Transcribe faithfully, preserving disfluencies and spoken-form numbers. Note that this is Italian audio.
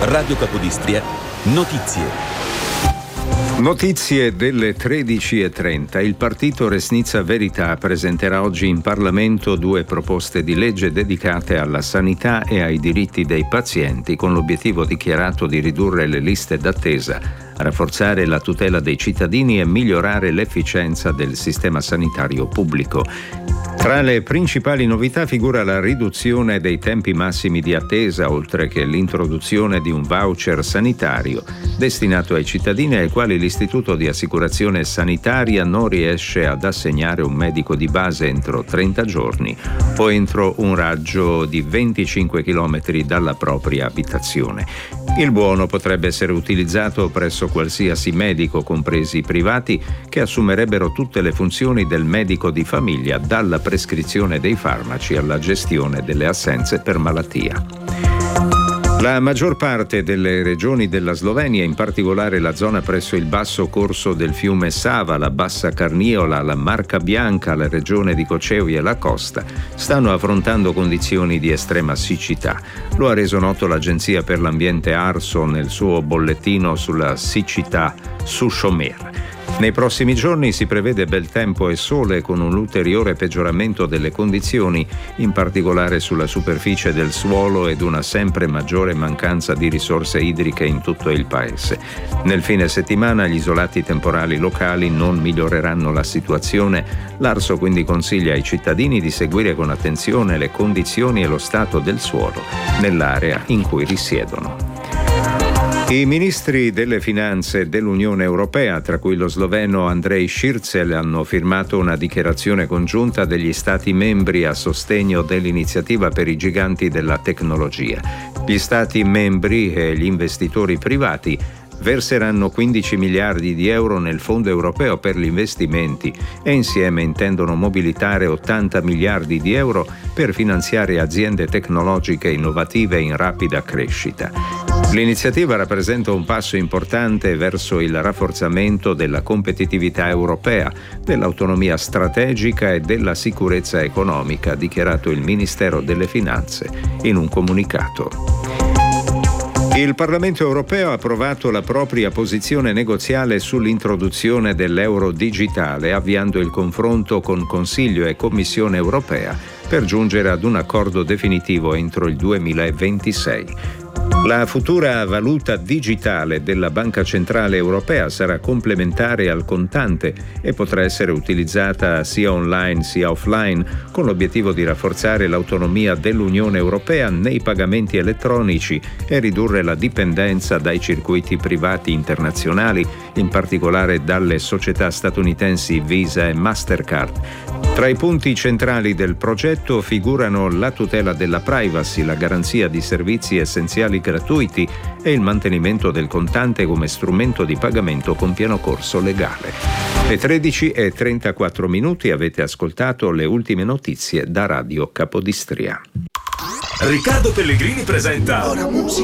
Radio Capodistria, notizie. Notizie delle tredici e trenta. Il partito Resnitsa Verità presenterà oggi in Parlamento due proposte di legge dedicate alla sanità e ai diritti dei pazienti, con l'obiettivo dichiarato di ridurre le liste d'attesa, rafforzare la tutela dei cittadini e migliorare l'efficienza del sistema sanitario pubblico. Tra le principali novità figura la riduzione dei tempi massimi di attesa, oltre che l'introduzione di un voucher sanitario destinato ai cittadini ai quali l'Istituto di Assicurazione Sanitaria non riesce ad assegnare un medico di base entro trenta giorni o entro un raggio di venticinque chilometri dalla propria abitazione. Il buono potrebbe essere utilizzato presso qualsiasi medico, compresi i privati, che assumerebbero tutte le funzioni del medico di famiglia, dalla prescrizione dei farmaci alla gestione delle assenze per malattia. La maggior parte delle regioni della Slovenia, in particolare la zona presso il basso corso del fiume Sava, la Bassa Carniola, la Marca Bianca, la regione di Kočevje e la costa, stanno affrontando condizioni di estrema siccità. Lo ha reso noto l'Agenzia per l'Ambiente Arso nel suo bollettino sulla siccità Sušomer. Nei prossimi giorni si prevede bel tempo e sole, con un ulteriore peggioramento delle condizioni, in particolare sulla superficie del suolo, ed una sempre maggiore mancanza di risorse idriche in tutto il paese. Nel fine settimana gli isolati temporali locali non miglioreranno la situazione. L'Arso quindi consiglia ai cittadini di seguire con attenzione le condizioni e lo stato del suolo nell'area in cui risiedono. I ministri delle finanze dell'Unione Europea, tra cui lo sloveno Andrej Šircelj, hanno firmato una dichiarazione congiunta degli Stati membri a sostegno dell'iniziativa per i giganti della tecnologia. Gli Stati membri e gli investitori privati verseranno quindici miliardi di euro nel Fondo europeo per gli investimenti e insieme intendono mobilitare ottanta miliardi di euro per finanziare aziende tecnologiche innovative in rapida crescita. L'iniziativa rappresenta un passo importante verso il rafforzamento della competitività europea, dell'autonomia strategica e della sicurezza economica, ha dichiarato il Ministero delle Finanze in un comunicato. Il Parlamento europeo ha approvato la propria posizione negoziale sull'introduzione dell'euro digitale, avviando il confronto con Consiglio e Commissione europea per giungere ad un accordo definitivo entro il duemilaventisei. La futura valuta digitale della Banca Centrale Europea sarà complementare al contante e potrà essere utilizzata sia online sia offline, con l'obiettivo di rafforzare l'autonomia dell'Unione Europea nei pagamenti elettronici e ridurre la dipendenza dai circuiti privati internazionali, in particolare dalle società statunitensi Visa e Mastercard. Tra i punti centrali del progetto figurano la tutela della privacy, la garanzia di servizi essenziali gratuiti e il mantenimento del contante come strumento di pagamento con pieno corso legale. Le tredici e trentaquattro minuti, avete ascoltato le ultime notizie da Radio Capodistria. Riccardo Pellegrini presenta Ora Musica.